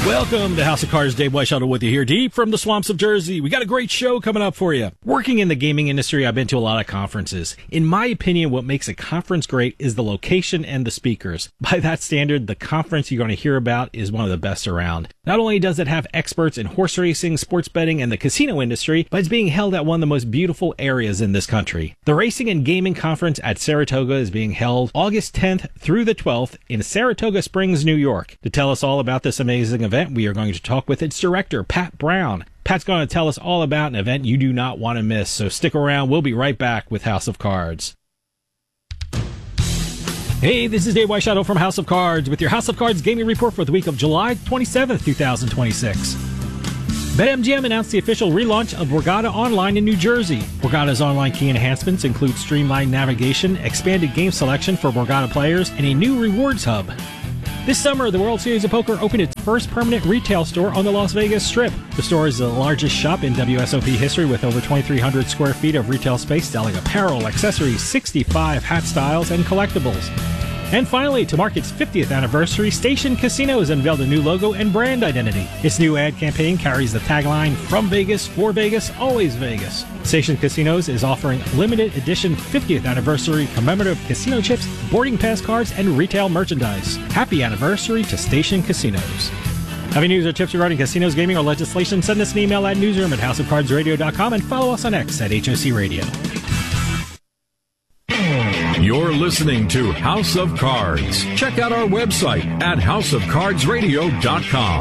Welcome to House of Cards. Dave Weishuttle with you here, deep from the swamps of Jersey. We got a great show coming up for you. Working in the gaming industry, I've been to a lot of conferences. In my opinion, what makes a conference great is the location and the speakers. By that standard, the conference you're going to hear about is one of the best around. Not only does it have experts in horse racing, sports betting, and the casino industry, but it's being held at one of the most beautiful areas in this country. The Racing and Gaming Conference at Saratoga is being held August 10th through the 12th in Saratoga Springs, New York. To tell us all about this amazing event, we are going to talk with its director, Pat Brown. Pat's going to tell us all about an event you do not want to miss, so stick around. We'll be right back with House of Cards. Hey, this is Dave Weishuttle from House of Cards with your House of Cards gaming report for the week of July 27th, 2026. BetMGM announced the official relaunch of Borgata Online in New Jersey. Borgata's online key enhancements include streamlined navigation, expanded game selection for Borgata players, and a new rewards hub. This summer, the World Series of Poker opened its first permanent retail store on the Las Vegas Strip. The store is the largest shop in WSOP history with over 2,300 square feet of retail space selling apparel, accessories, 65 hat styles, and collectibles. And finally, to mark its 50th anniversary, Station Casinos unveiled a new logo and brand identity. Its new ad campaign carries the tagline, "From Vegas, for Vegas, always Vegas." Station Casinos is offering limited edition 50th anniversary commemorative casino chips, boarding pass cards, and retail merchandise. Happy anniversary to Station Casinos. Have any news or tips regarding casinos, gaming, or legislation? Send us an email at newsroom@houseofcardsradio.com and follow us on X at HOC Radio. You're listening to House of Cards. Check out our website at houseofcardsradio.com.